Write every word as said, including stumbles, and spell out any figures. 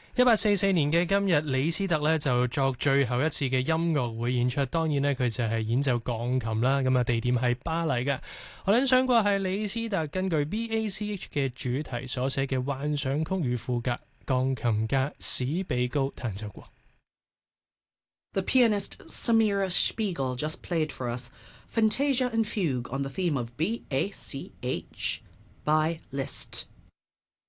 一八四四年嘅今日，李斯特呢就作最後一次嘅音樂會演出。當然呢，佢就係演奏鋼琴啦。咁啊，地點係巴黎嘅。我諗想過係李斯特根據 B A C H 嘅主題所寫嘅幻想曲與賦格，鋼琴家史比高彈奏過。 The pianist Samira Spiegel just played for us Fantasia and Fugue on the theme of B A C H by Liszt.